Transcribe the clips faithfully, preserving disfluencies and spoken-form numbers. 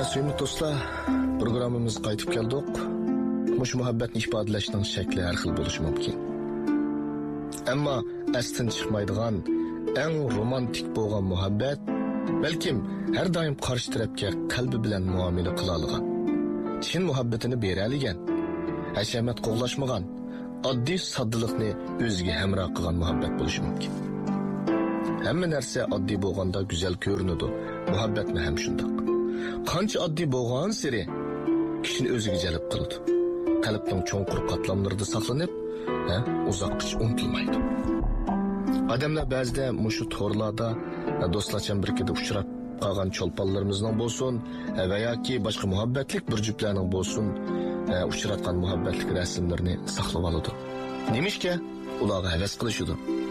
Suyumlu dostlar, programımız qaytib keldik. Muş muhabbetni ifadalashning shakli har xil bo'lishi mumkin. Ammo astin chiqmaydigan, eng romantik bo'lgan muhabbet, balkim har doim qarshi tarafga qalbi bilan muomala qila olgan, chin muhabbetini bera olgan, hashamat qo'g'lashmagan, oddiy soddilikni o'ziga hamroh qilgan muhabbet bo'lishi mumkin. Hamma narsa oddiy bo'lganda go'zal ko'rinadi, muhabbatni ham shundoq. Qancha oddiy bo'lgan siri kishini o'ziga jalb qiladi. Qalbning cho'nqur qatlamlarida saqlanib, ha, uzoqqa unutilmaydi. Odamlar ba'zida mushu to'rlarda do'stlarcha birikida uchrab qolgan cho'lponlarimizning bo'lsin, va yoki boshqa muhabbatlik bir juftlarning bo'lsin, uchratgan muhabbatlik rasmlarini saqlab oladi. Nimishga ularga havas qilishadi.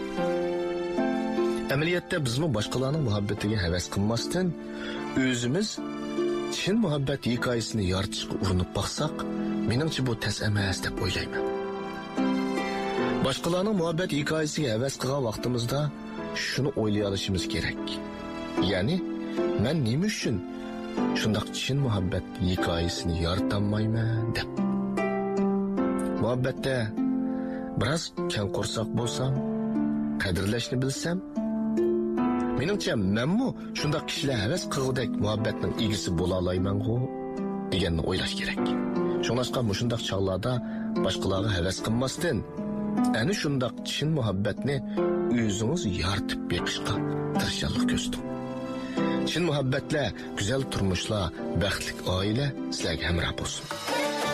Amaliyotda bizmi boshqalarning muhabbatiga havas qilmasdan o'zimiz chin muhabbat hikoyasini yoritishga urinib baqsaq, meningcha bu tas emas deb o'ylayman. Boshqalarning muhabbat hikoyasiga havas qilgan vaqtimizda shuni o'ylay olishimiz kerak. Ya'ni, men nima uchun shundoq chin muhabbat hikoyasini yoritolmayman deb. Muhabbatda biroz keng qo'rsoq bo'lsam, qadrlashni bilsam, meningcha menmi shundoq kishilar havas qilgudek muhabbatning egisi bo'la olmayman-ku deganni o'ylash kerak. Shuningdek, mushundaq chog'larda boshqalarga havas qilmasdan, ana shundoq chin muhabbatni o'zingiz yoritib beqishga tirishchilik ko'rsating. Chin muhabbatlar, go'zal turmushlar, baxtli oila sizlarga hamroh bo'lsin.